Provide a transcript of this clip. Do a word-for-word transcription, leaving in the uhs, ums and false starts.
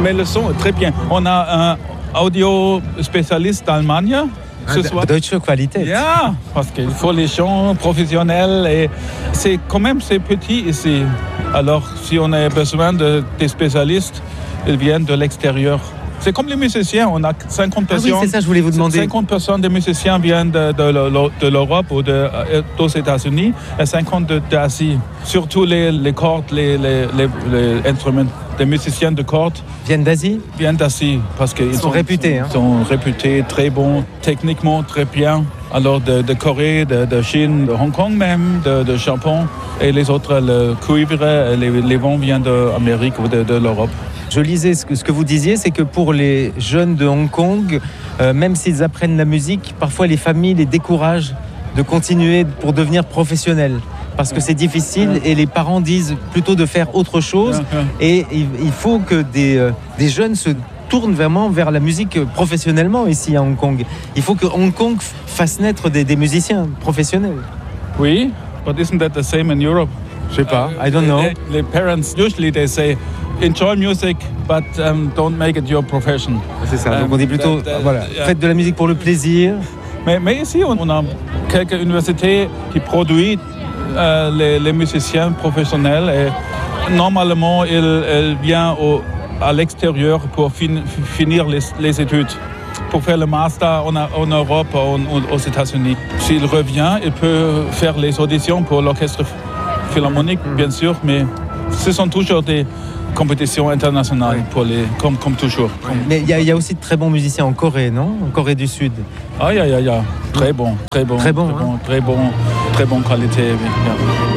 mais le son est très bien. On a un audio spécialiste d'Allemagne ce ah, soir. Deutsche Qualität. Yeah, parce qu'il faut les chants professionnels et c'est quand même c'est petit ici. Alors si on a besoin de des spécialistes, ils viennent de l'extérieur. C'est comme les musiciens, on a cinquante pour cent. Ah oui, c'est ça, je voulais vous demander. cinquante pour cent des musiciens viennent de, de, de l'Europe ou de, des États-Unis et cinquante pour cent d'Asie. Surtout les, les cordes, les, les, les, les instruments. Les musiciens de cordes viennent d'Asie Viennent d'Asie parce qu'ils sont, sont réputés. Ils sont, hein. sont réputés très bons, techniquement très bien. Alors de, de Corée, de, de Chine, de Hong Kong même, de, de Japon et les autres, le cuivre, les, les vents viennent d'Amérique ou de, de l'Europe. Je lisais ce que, ce que vous disiez, c'est que pour les jeunes de Hong Kong, euh, même s'ils apprennent la musique, parfois les familles les découragent de continuer pour devenir professionnels. Parce que c'est difficile et les parents disent plutôt de faire autre chose. Et il faut que des, euh, des jeunes se tournent vraiment vers la musique professionnellement ici à Hong Kong. Il faut que Hong Kong fasse naître des, des musiciens professionnels. Oui, but isn't that the same in Europe? Je sais pas, I don't know. Les, les parents, usually they say, enjoy music, but um, don't make it your profession. C'est ça, donc on dit plutôt, um, voilà, uh, faites de la musique pour le plaisir. Mais, mais ici, on a quelques universités qui produisent euh, les, les musiciens professionnels et normalement, ils, ils viennent au, à l'extérieur pour fin, finir les, les études. Pour faire le master en, en Europe ou aux États-Unis. S'il revient, il peut faire les auditions pour l'orchestre philharmonique, bien sûr, mais ce sont toujours des compétitions internationales, oui. pour les, comme, comme toujours. Mais il y, y a aussi de très bons musiciens en Corée, non? En Corée du Sud. Ah, il y a, il y a. Très bon, très bon. Très bon, très hein? bon, très bon, très bonne qualité. Oui.